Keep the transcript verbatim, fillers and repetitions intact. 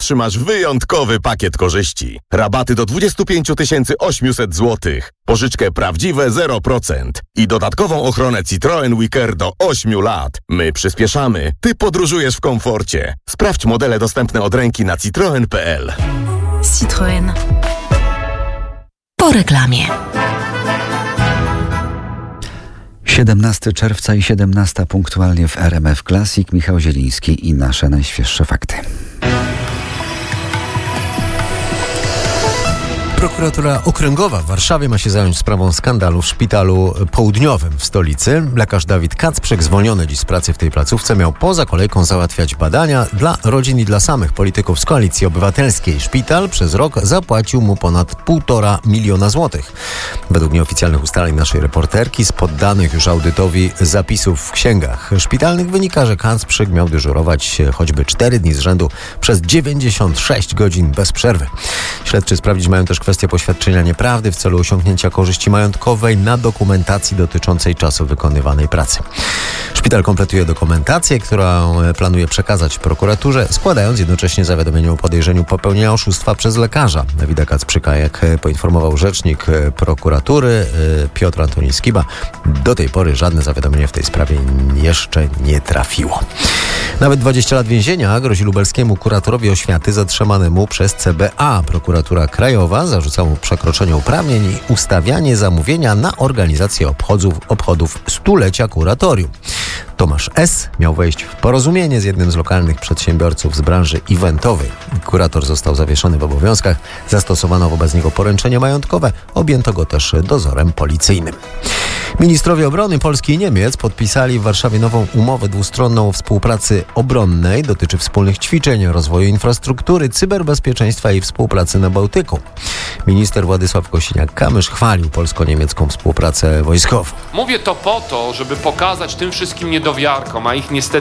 otrzymasz wyjątkowy pakiet korzyści. Rabaty do dwadzieścia pięć tysięcy osiemset złotych. Pożyczkę prawdziwe zero procent. I dodatkową ochronę Citroen Wicker do ośmiu lat. My przyspieszamy, ty podróżujesz w komforcie. Sprawdź modele dostępne od ręki na citroen kropka p l. Citroen. Po reklamie. siedemnastego czerwca i siedemnasta punktualnie w R M F Classic. Michał Zieliński i nasze najświeższe fakty. Prokuratura Okręgowa w Warszawie ma się zająć sprawą skandalu w szpitalu południowym w stolicy. Lekarz Dawid Kacprzyk, zwolniony dziś z pracy w tej placówce, miał poza kolejką załatwiać badania dla rodzin i dla samych polityków z Koalicji Obywatelskiej. Szpital przez rok zapłacił mu ponad półtora miliona złotych. Według nieoficjalnych ustaleń naszej reporterki z poddanych już audytowi zapisów w księgach szpitalnych wynika, że Kacprzyk miał dyżurować choćby cztery dni z rzędu przez dziewięćdziesiąt sześć godzin bez przerwy. Śledczy sprawdzić mają też kwestię poświadczenia nieprawdy w celu osiągnięcia korzyści majątkowej na dokumentacji dotyczącej czasu wykonywanej pracy. Szpital kompletuje dokumentację, którą planuje przekazać prokuraturze, składając jednocześnie zawiadomienie o podejrzeniu popełnienia oszustwa przez lekarza Dawida Kacprzyka. Jak poinformował rzecznik prokuratury Piotr Antoni Skiba, do tej pory żadne zawiadomienie w tej sprawie jeszcze nie trafiło. Nawet dwadzieścia lat więzienia grozi lubelskiemu kuratorowi oświaty zatrzymanemu przez C B A. Prokuratura Krajowa zarzuca mu przekroczenie uprawnień i ustawianie zamówienia na organizację obchodów, obchodów stulecia kuratorium. Tomasz S. miał wejść w porozumienie z jednym z lokalnych przedsiębiorców z branży eventowej. Kurator został zawieszony w obowiązkach, zastosowano wobec niego poręczenie majątkowe, objęto go też dozorem policyjnym. Ministrowie obrony Polski i Niemiec podpisali w Warszawie nową umowę dwustronną o współpracy obronnej. Dotyczy wspólnych ćwiczeń, rozwoju infrastruktury, cyberbezpieczeństwa i współpracy na Bałtyku. Minister Władysław Kosiniak-Kamysz chwalił polsko-niemiecką współpracę wojskową. Mówię to po to, żeby pokazać tym wszystkim niedowiarkom, a ich niestety